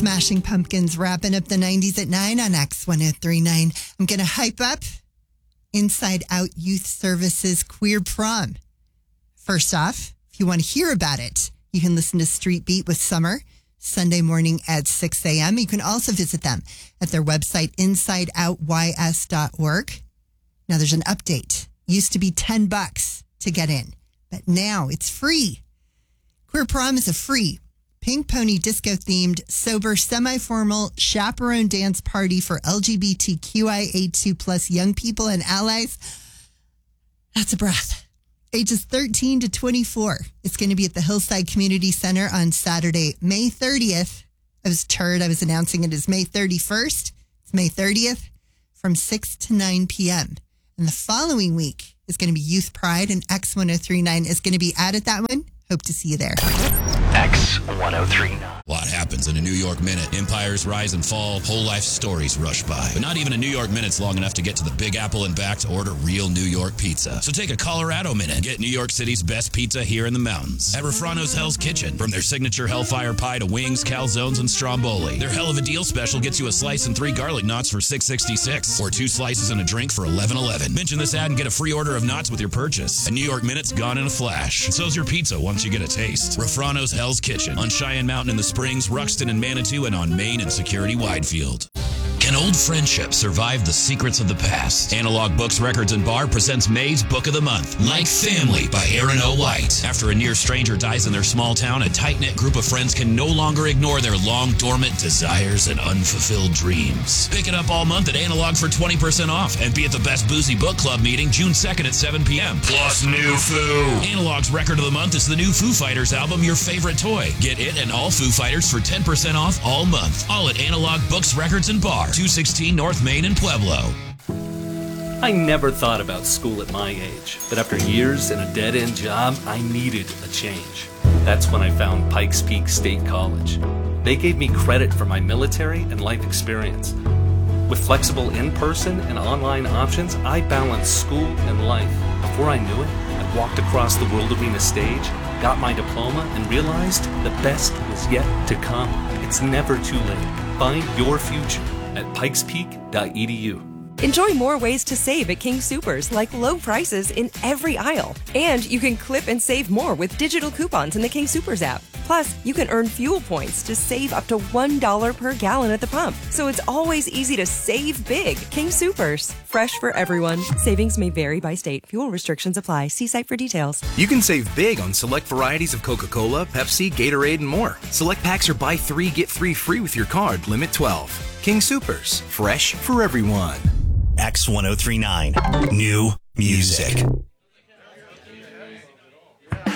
Smashing Pumpkins wrapping up the 90s at 9 on X1039. I'm going to hype up Inside Out Youth Services Queer Prom. First off, if you want to hear about it, you can listen to Street Beat with Summer Sunday morning at 6 a.m. You can also visit them at their website, insideoutys.org. Now there's an update. It used to be $10 to get in, but now it's free. Queer Prom is a free Pink Pony disco-themed, sober, semi-formal chaperone dance party for LGBTQIA2 plus young people and allies. That's a breath. Ages 13 to 24. It's going to be at the Hillside Community Center on Saturday, May 30th. I was announcing it as May 31st. It's May 30th from 6 to 9 p.m. And the following week is going to be Youth Pride, and X1039 is going to be at that one. Hope to see you there. X1039. A lot happens in a New York minute. Empires rise and fall. Whole life stories rush by. But not even a New York minute's long enough to get to the Big Apple and back to order real New York pizza. So take a Colorado minute and get New York City's best pizza here in the mountains at Refrano's Hell's Kitchen. From their signature Hellfire Pie to wings, calzones, and stromboli. Their Hell of a Deal special gets you a slice and 3 garlic knots for $6.66 or 2 slices and a drink for $11.11. Mention this ad and get a free order of knots with your purchase. A New York minute's gone in a flash. So's your pizza once you get a taste. Refrano's Hell's Kitchen on Cheyenne Mountain in the Springs, Ruxton and Manitou, and on Main and Security Widefield. Can old friendships survive the secrets of the past? Analog Books, Records, and Bar presents May's Book of the Month, Like Family by Aaron O. White. After a near stranger dies in their small town, a tight-knit group of friends can no longer ignore their long-dormant desires and unfulfilled dreams. Pick it up all month at Analog for 20% off and be at the Best Boozy Book Club meeting June 2nd at 7 p.m. Plus new Foo. Analog's Record of the Month is the new Foo Fighters album, Your Favorite Toy. Get it and all Foo Fighters for 10% off all month. All at Analog Books, Records, and Bar. 216 North Main in Pueblo. I never thought about school at my age, but after years in a dead-end job, I needed a change. That's when I found Pikes Peak State College. They gave me credit for my military and life experience. With flexible in-person and online options, I balanced school and life. Before I knew it, I walked across the World Arena stage, got my diploma, and realized the best was yet to come. It's never too late. Find your future at pikespeak.edu. Enjoy more ways to save at King Soopers, like low prices in every aisle. And you can clip and save more with digital coupons in the King Soopers app. Plus, you can earn fuel points to save up to $1 per gallon at the pump. So it's always easy to save big. King Soopers. Fresh for everyone. Savings may vary by state. Fuel restrictions apply. See site for details. You can save big on select varieties of Coca-Cola, Pepsi, Gatorade, and more. Select packs are buy 3, get 3 free with your card. Limit 12. King Soopers. Fresh for everyone. X1039. New music.